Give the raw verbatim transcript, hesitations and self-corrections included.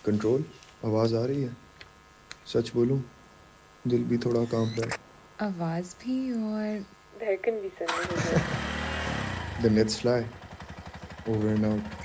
Control, आवाज आ रही है? सच बोलूं, दिल भी थोड़ा कांप रहा है। आवाज भी और धड़कन भी सर में हो गई। Then let's fly. Over and out.